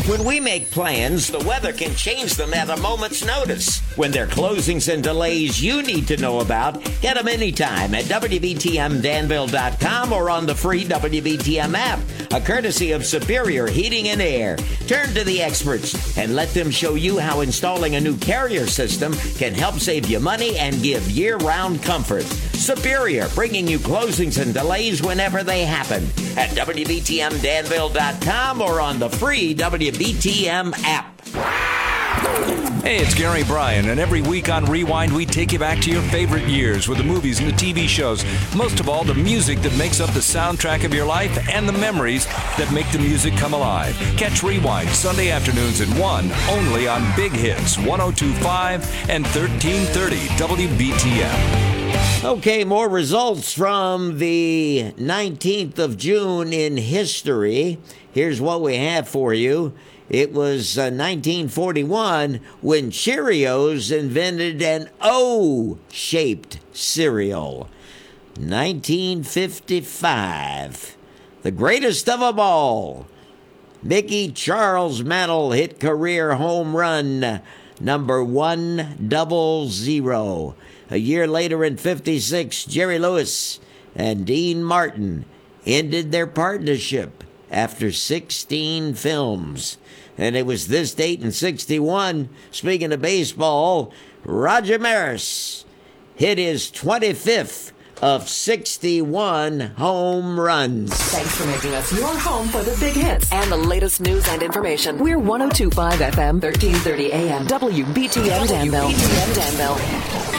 When we make plans, the weather can change them at a moment's notice. When there are closings and delays you need to know about, get them anytime at WBTMDanville.com or on the free WBTM app, a courtesy of Superior Heating and Air. Turn to the experts and let them show you how installing a new Carrier system can help save you money and give year-round comfort. Superior, bringing you closings and delays whenever they happen at WBTMDanville.com or on the free WBTM app. Hey, it's Gary Bryan, and every week on Rewind, we take you back to your favorite years with the movies and the TV shows. Most of all, the music that makes up the soundtrack of your life and the memories that make the music come alive. Catch Rewind Sunday afternoons at 1, only on Big Hits 102.5 and 1330 WBTM. Okay, more results from the 19th of June in history. Here's what we have for you. It was 1941 when Cheerios invented an O-shaped cereal. 1955, the greatest of them all. Mickey Charles Mantle hit career home run number 100. A year later in 56, Jerry Lewis and Dean Martin ended their partnership after 16 films. And it was this date in 61, speaking of baseball, Roger Maris hit his 25th of 61 home runs. Thanks for making us your home for the big hits and the latest news and information. We're 102.5 FM, 1330 AM, WBTM Danville.